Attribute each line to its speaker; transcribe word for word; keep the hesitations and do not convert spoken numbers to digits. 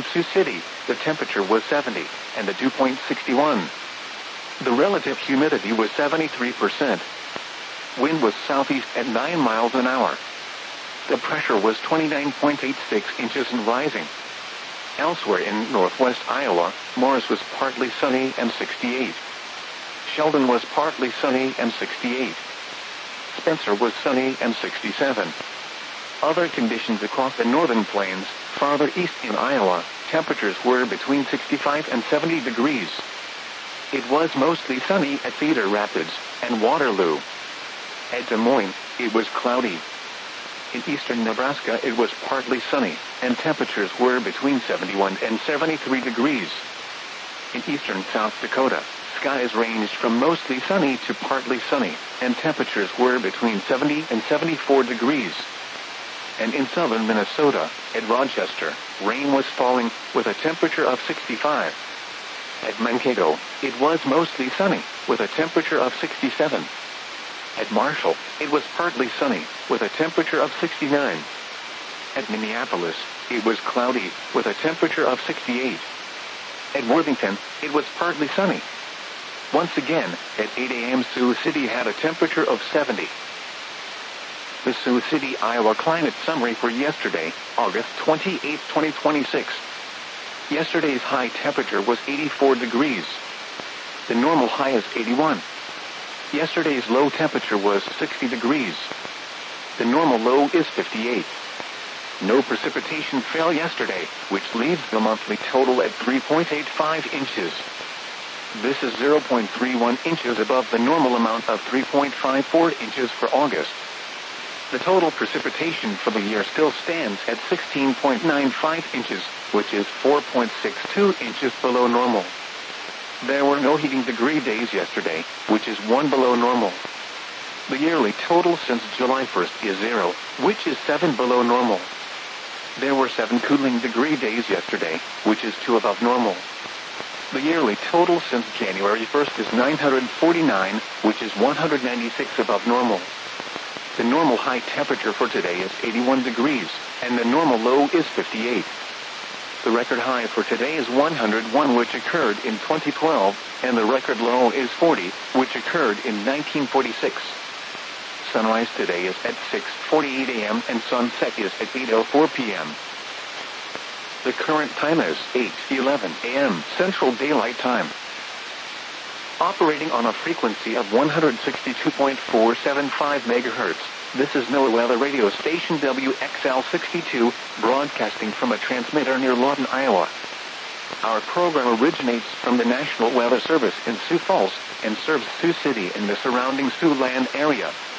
Speaker 1: Sioux City, the temperature was seventy, and the dew point sixty-one. The relative humidity was seventy-three percent. Wind was southeast at nine miles an hour. The pressure was twenty-nine point eight six inches and rising. Elsewhere in northwest Iowa, Morris was partly sunny and sixty-eight. Sheldon was partly sunny and sixty-eight. Spencer was sunny and sixty-seven. Other conditions across the northern plains, farther east in Iowa, temperatures were between sixty-five and seventy degrees. It was mostly sunny at Cedar Rapids and Waterloo. At Des Moines, it was cloudy. In eastern Nebraska, it was partly sunny, and temperatures were between seventy-one and seventy-three degrees. In eastern South Dakota, skies ranged from mostly sunny to partly sunny, and temperatures were between seventy and seventy-four degrees. And in southern Minnesota, at Rochester, rain was falling, with a temperature of sixty-five. At Mankato, it was mostly sunny, with a temperature of sixty-seven. At Marshall, it was partly sunny, with a temperature of sixty-nine. At Minneapolis, it was cloudy, with a temperature of sixty-eight. At Worthington, it was partly sunny. Once again, at eight a m Sioux City had a temperature of seventy. The Sioux City, Iowa climate summary for yesterday, August twenty-eighth, twenty twenty-six. Yesterday's high temperature was eighty-four degrees. The normal high is eighty-one. Yesterday's low temperature was sixty degrees. The normal low is fifty-eight. No precipitation fell yesterday, which leaves the monthly total at three point eight five inches. This is zero point three one inches above the normal amount of three point five four inches for August. The total precipitation for the year still stands at sixteen point nine five inches, which is four point six two inches below normal. There were no heating degree days yesterday, which is one below normal. The yearly total since July first is zero, which is seven below normal. There were seven cooling degree days yesterday, which is two above normal. The yearly total since January first is nine hundred forty-nine, which is one hundred ninety-six above normal. The normal high temperature for today is eighty-one degrees, and the normal low is fifty-eight. The record high for today is one hundred one, which occurred in twenty twelve, and the record low is forty, which occurred in nineteen forty-six. Sunrise today is at six forty-eight a m and sunset is at eight oh four p m The current time is eight eleven a m Central Daylight Time. Operating on a frequency of one hundred sixty-two point four seven five megahertz, this is NOAA Weather Radio Station W X L sixty-two, broadcasting from a transmitter near Lawton, Iowa. Our program originates from the National Weather Service in Sioux Falls and serves Sioux City and the surrounding Siouxland area.